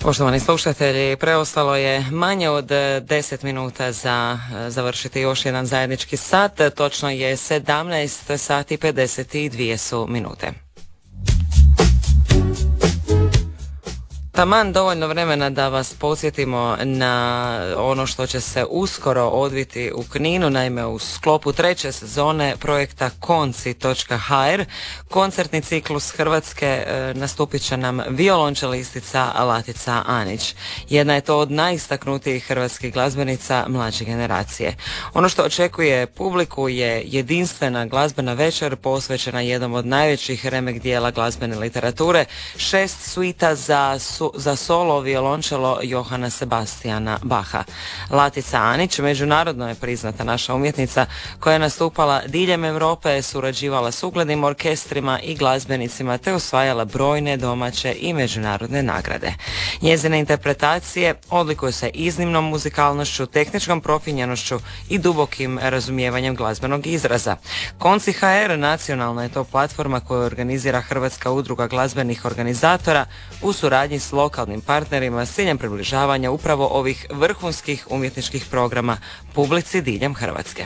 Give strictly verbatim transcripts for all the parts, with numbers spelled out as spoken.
Poštovani slušatelji, preostalo je manje od deset minuta za završiti još jedan zajednički sat. Točno je sedamnaest sati i pedeset dvije su minute. Taman dovoljno vremena da vas podsjetimo na ono što će se uskoro odviti u Kninu, naime u sklopu treće sezone projekta konci točka ha er, koncertni ciklus Hrvatske, e, nastupit će nam violončelistica Latica Anić. Jedna je to od najistaknutijih hrvatskih glazbenica mlađe generacije. Ono što očekuje publiku je jedinstvena glazbena večer posvećena jednom od najvećih remek dijela glazbene literature, šest suita za su za solo violončelo Johana Sebastijana Bacha. Latica Anić međunarodno je priznata naša umjetnica koja je nastupala diljem Europe, surađivala s uglednim orkestrima i glazbenicima te osvajala brojne domaće i međunarodne nagrade. Njezine interpretacije odlikuju se iznimnom muzikalnošću, tehničkom profinjenošću i dubokim razumijevanjem glazbenog izraza. Konci točka ha er nacionalna je to platforma koju organizira Hrvatska udruga glazbenih organizatora u suradnji s lokalnim partnerima s ciljem približavanja upravo ovih vrhunskih umjetničkih programa publici diljem Hrvatske.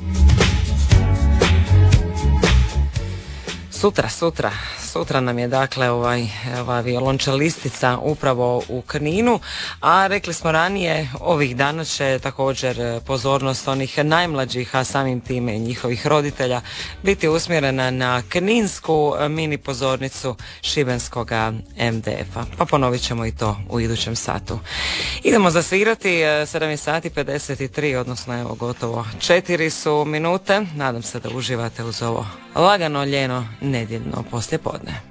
Sutra, sutra, sutra nam je dakle ovaj, ova violončelistica upravo u Kninu, a rekli smo ranije, ovih dana će također pozornost onih najmlađih, a samim time i njihovih roditelja, biti usmjerena na kninsku mini pozornicu šibenskoga em de efa. Pa ponovit ćemo i to u idućem satu. Idemo zasvirati, sedam sati pedeset tri, odnosno evo gotovo četiri su minute. Nadam se da uživate uz ovo lagano, ljeno, nedjeljno poslijepodne.